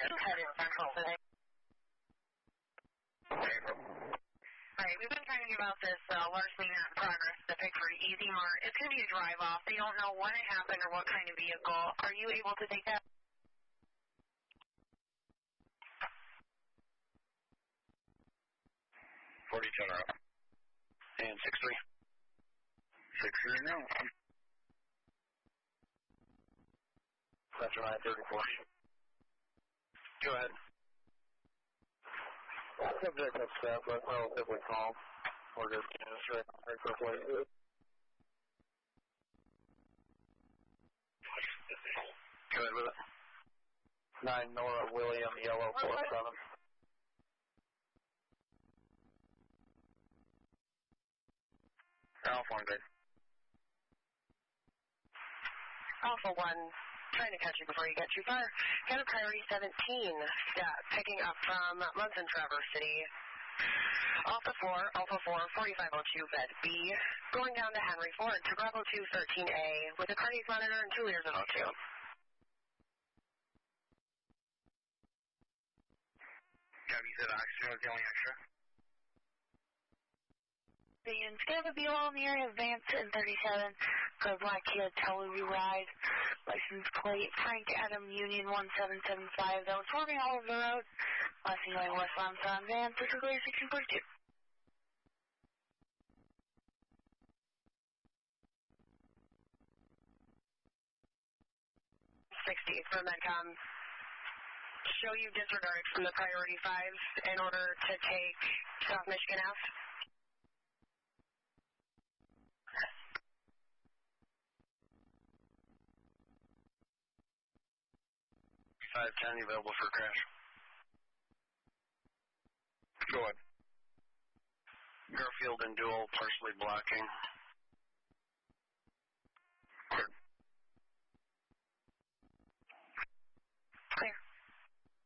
headed central today. Alright, we've been talking about this largely not in progress, the Pickford Easy Mart. It's going to be a drive-off. They don't know when it happened or what kind of vehicle. Are you able to take that? 42 up. And 6-3. 6-3 now. That's right, 34. Go ahead. Subject up staff, but relatively calm. We're just straight quickly. Go ahead with it. 9 Nora William, yellow 47. Alpha 1, good. Alpha 1, trying to catch you before you get too far. Got a priority 17, picking up from Munson Traverse City. Alpha 4, 4502, bed B, going down to Henry Ford to Bravo 2, 13A, with a cardiac monitor and 2 liters of O2. Gabby said oxygen was the only extra. It's going to be all in the area of Vance and 37, go Black Kia Telugu ride, license plate, Frank Adam Union 1775, that was swerving all over the road, last thing going westbound from Vance, this is Clear 1642. 60 for Medcom. Show you disregard from the priority 5 in order to take South Michigan Ave. 510 available for crash. Go ahead. Garfield and Dual partially blocking.